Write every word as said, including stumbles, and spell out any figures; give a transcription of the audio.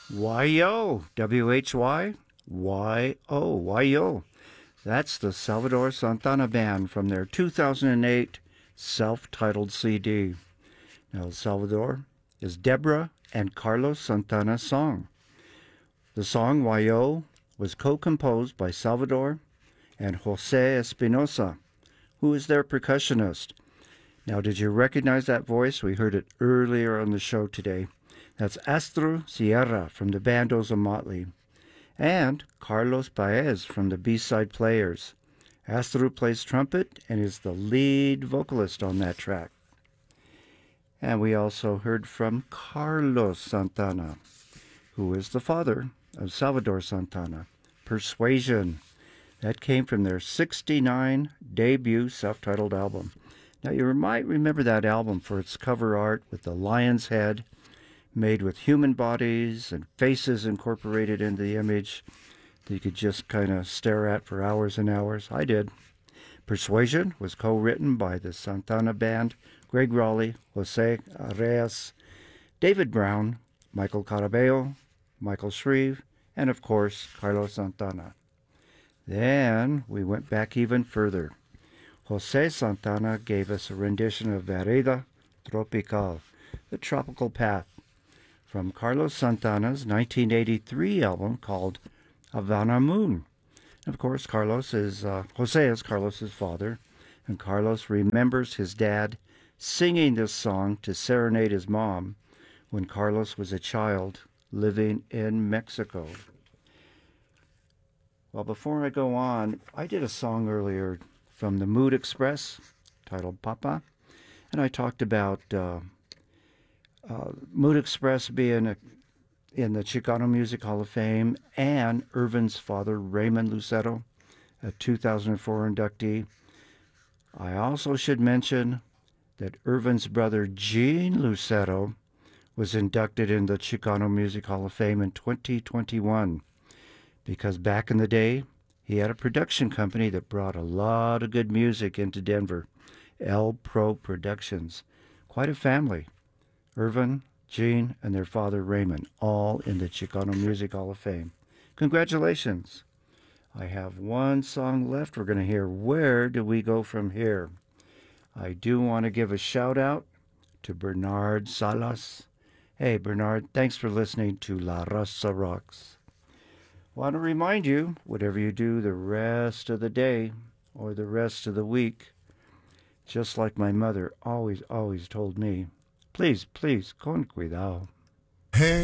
Y-O, W H Y, Y-O, Y-O. That's the Salvador Santana Band from their two thousand eight self-titled C D. Now, Salvador is Deborah and Carlos Santana's song. The song Y-O was co-composed by Salvador and Jose Espinosa, who is their percussionist. Now, did you recognize that voice? We heard it earlier on the show today. That's Astro Sierra from the band Ozomatli, and Carlos Paez from the B-Side Players. Astro plays trumpet and is the lead vocalist on that track. And we also heard from Carlos Santana, who is the father of Salvador Santana. Persuasion. That came from their sixty-nine debut self-titled album. Now, you might remember that album for its cover art with the lion's head made with human bodies and faces incorporated into the image that you could just kind of stare at for hours and hours. I did. Persuasion was co-written by the Santana Band, Greg Raleigh, Jose Arias, David Brown, Michael Carabello, Michael Shreve, and of course, Carlos Santana. Then we went back even further. Jose Santana gave us a rendition of Vereda Tropical, the tropical path, from Carlos Santana's nineteen eighty-three album called Havana Moon. Of course, Carlos is, uh, Jose is Carlos's father, and Carlos remembers his dad singing this song to serenade his mom when Carlos was a child living in Mexico. Well, before I go on, I did a song earlier from the Mood Express titled Papa, and I talked about uh, uh, Mood Express being a, in the Chicano Music Hall of Fame, and Irvin's father, Raymond Lucero, a two thousand four inductee. I also should mention that Irvin's brother, Gene Lucero, was inducted in the Chicano Music Hall of Fame in twenty twenty-one, because back in the day, he had a production company that brought a lot of good music into Denver, El Pro Productions. Quite a family. Irvin, Gene, and their father Raymond, all in the Chicano Music Hall of Fame. Congratulations. I have one song left. We're going to hear Where Do We Go From Here? I do want to give a shout out to Bernard Salas. Hey, Bernard, thanks for listening to La Raza Rocks. Want to remind you, whatever you do the rest of the day or the rest of the week, just like my mother always, always told me, please, please, con cuidado.